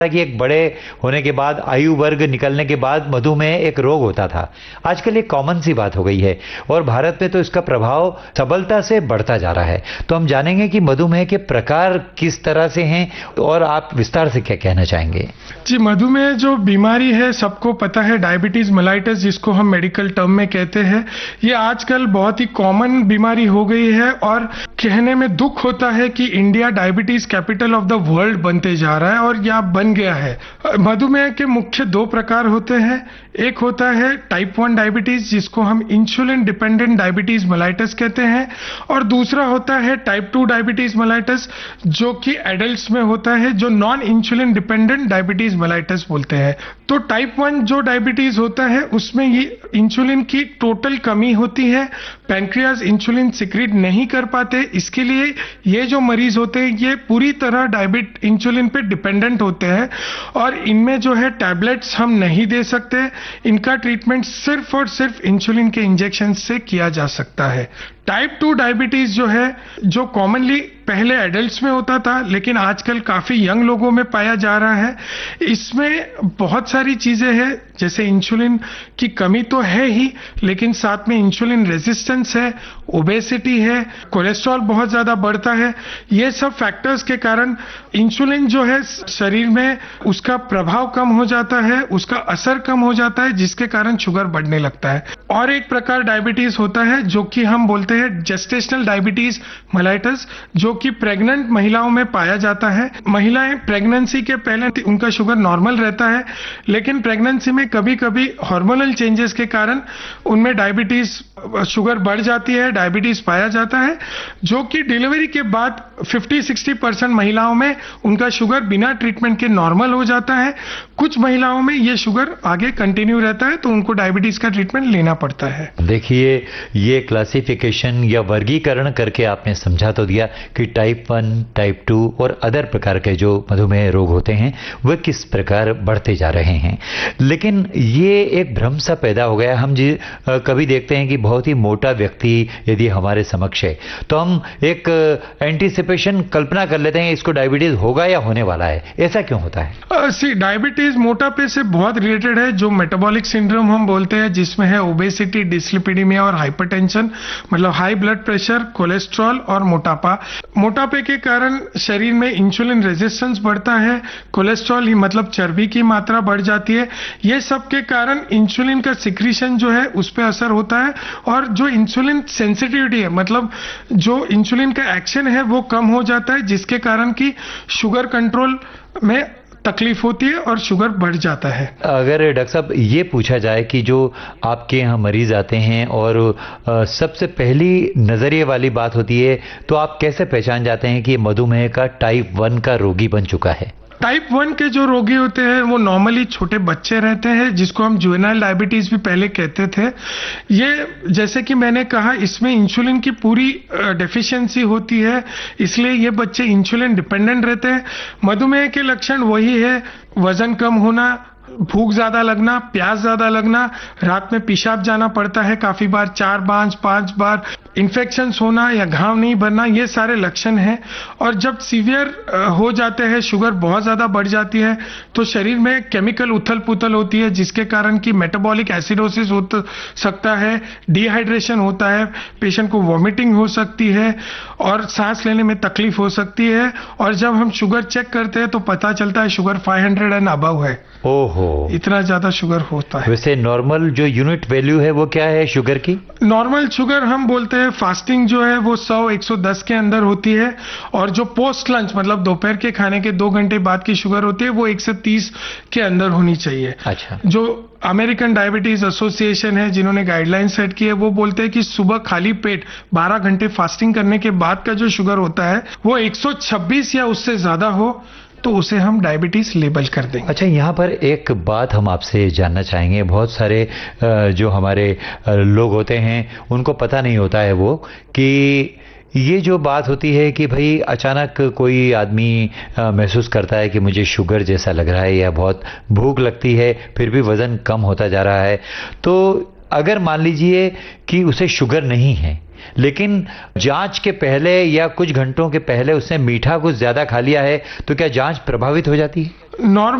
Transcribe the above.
कि एक बड़े होने के बाद, आयु वर्ग निकलने के बाद मधुमेह एक रोग होता था। आजकल एक कॉमन सी बात हो गई है और भारत में तो इसका प्रभाव सबलता से बढ़ता जा रहा है। तो हम जानेंगे कि मधुमेह के प्रकार किस तरह से हैं और आप विस्तार से क्या कहना चाहेंगे। जी, मधुमेह जो बीमारी है सबको पता है, डायबिटीज मेलाइटस जिसको हम मेडिकल टर्म में कहते हैं, ये आजकल बहुत ही कॉमन बीमारी हो गई है और कहने में दुख होता है कि India diabetes capital of the world बनते जा रहा है और यहाँ बन गया है। मधुमेह के मुख्य दो प्रकार होते हैं। एक होता है टाइप 1 डायबिटीज जिसको हम इंसुलिन डिपेंडेंट डायबिटीज मेलाइटस कहते हैं और दूसरा होता है टाइप 2 डायबिटीज मेलाइटस जो कि एडल्ट्स में होता है, जो non insulin dependent diabetes mellitus बोलते हैं। तो टाइप 1 जो डायबिटीज होता है उसमें ये इंसुलिन की टोटल कमी होती है, पैंक्रियाज इंसुलिन सिक्रीट नहीं कर पाते, इसके लिए ये जो मरीज होते हैं ये पूरी तरह इंसुलिन पे डिपेंडेंट होते हैं और इनमें जो है टैबलेट्स हम नहीं दे सकते। इनका ट्रीटमेंट सिर्फ और सिर्फ इंसुलिन के इंजेक्शन से किया जा सकता है। टाइप 2 डायबिटीज जो है, जो कॉमनली पहले एडल्ट्स में होता था लेकिन आजकल काफी यंग लोगों में पाया जा रहा है। इसमें बहुत सारी चीजें हैं, जैसे इंसुलिन की कमी तो है ही लेकिन साथ में इंसुलिन रेजिस्टेंस है, ओबेसिटी है, कोलेस्ट्रॉल बहुत ज्यादा बढ़ता है। ये सब फैक्टर्स के कारण इंसुलिन जो है शरीर में उसका प्रभाव कम हो जाता है, उसका असर कम हो जाता है, जिसके कारण शुगर बढ़ने लगता है। और एक प्रकार डायबिटीज होता है जो कि हम बोलते हैं जेस्टेशनल डायबिटीज मेलाइटस, जो कि प्रेग्नेंट महिलाओं में पाया जाता है। महिलाएं प्रेगनेंसी के पहले उनका शुगर नॉर्मल रहता है लेकिन प्रेगनेंसी में कभी कभी हार्मोनल चेंजेस के कारण उनमें डायबिटीज शुगर बढ़ जाती है, डायबिटीज पाया जाता है, जो कि डिलीवरी के बाद 50-60% महिलाओं में उनका शुगर बिना ट्रीटमेंट के नॉर्मल हो जाता है। कुछ महिलाओं में ये शुगर आगे कंटिन्यू रहता है तो उनको डायबिटीज का ट्रीटमेंट लेना पड़ता है। देखिए, ये क्लासिफिकेशन या वर्गीकरण करके आपने समझा तो दिया कि टाइप 1, टाइप 2 और अदर प्रकार के जो मधुमेह रोग होते हैं वह किस प्रकार बढ़ते जा रहे हैं। लेकिन ये एक भ्रम सा पैदा हो गया। हम कभी देखते हैं कि बहुत ही मोटा व्यक्ति यदि हमारे समक्ष है तो हम एक एंटीसिपेशन कल्पना कर लेते हैं इसको डायबिटीज होगा या होने वाला है। ऐसा क्यों होता है? डायबिटीज मोटापे से बहुत रिलेटेड है, जो मेटाबॉलिक सिंड्रोम हम बोलते हैं, जिसमें है ओबेसिटी, डिस्लिपिडीमिया और हाइपरटेंशन, मतलब हाई ब्लड प्रेशर, कोलेस्ट्रॉल और मोटापा। मोटापे के कारण शरीर में इंसुलिन रेजिस्टेंस बढ़ता है, कोलेस्ट्रॉल ही मतलब चर्बी की मात्रा बढ़ जाती है। ये सब के कारण इंसुलिन का सिक्रीशन जो है उस पर असर होता है और जो इंसुलिन सेंसिटिविटी है, मतलब जो इंसुलिन का एक्शन है वो कम हो जाता है, जिसके कारण की शुगर कंट्रोल में तकलीफ होती है और शुगर बढ़ जाता है। अगर डॉक्टर साहब ये पूछा जाए कि जो आपके यहाँ मरीज आते हैं और सबसे पहली नजरिए वाली बात होती है तो आप कैसे पहचान जाते हैं कि मधुमेह का टाइप 1 का रोगी बन चुका है? टाइप 1 के जो रोगी होते हैं वो नॉर्मली छोटे बच्चे रहते हैं, जिसको हम जुवेनाइल डायबिटीज भी पहले कहते थे। ये जैसे कि मैंने कहा, इसमें इंसुलिन की पूरी डेफिशिएंसी होती है, इसलिए ये बच्चे इंसुलिन डिपेंडेंट रहते हैं। मधुमेह के लक्षण वही है, वजन कम होना, भूख ज्यादा लगना, प्यास ज्यादा लगना, रात में पेशाब जाना पड़ता है काफी बार, 4-5 बार, इन्फेक्शंस होना या घाव नहीं भरना, ये सारे लक्षण हैं। और जब सीवियर हो जाते हैं, शुगर बहुत ज्यादा बढ़ जाती है तो शरीर में केमिकल उथल पुथल होती है, जिसके कारण की मेटाबॉलिक एसिडोसिस हो सकता है, डिहाइड्रेशन होता है, पेशेंट को वॉमिटिंग हो सकती है और सांस लेने में तकलीफ हो सकती है। और जब हम शुगर चेक करते हैं तो पता चलता है शुगर 500 एंड अबव है। ओहो, इतना ज्यादा शुगर होता है। वैसे नॉर्मल जो यूनिट वैल्यू है वो क्या है शुगर की? नॉर्मल शुगर हम बोलते हैं, फास्टिंग जो है वो 100-110 के अंदर होती है और जो पोस्ट लंच मतलब दोपहर के खाने के 2 घंटे बाद की शुगर होती है वो 1 से 30 के अंदर होनी चाहिए। अच्छा। जो अमेरिकन डायबिटीज एसोसिएशन है जिन्होंने गाइडलाइन सेट की है वो बोलते हैं कि सुबह खाली पेट 12 घंटे फास्टिंग करने के बाद का जो शुगर होता है वो 126 या उससे ज्यादा हो तो उसे हम डायबिटीज लेबल कर देंगे। अच्छा, यहाँ पर एक बात हम आपसे जानना चाहेंगे। बहुत सारे जो हमारे लोग होते हैं उनको पता नहीं होता है वो कि ये जो बात होती है कि भाई अचानक कोई आदमी महसूस करता है कि मुझे शुगर जैसा लग रहा है या बहुत भूख लगती है, फिर भी वजन कम होता जा रहा है। तो अगर मान लीजिए कि उसे शुगर नहीं है लेकिन जांच के पहले या कुछ घंटों के पहले उसने मीठा कुछ ज्यादा खा लिया है तो क्या जांच प्रभावित हो जाती है?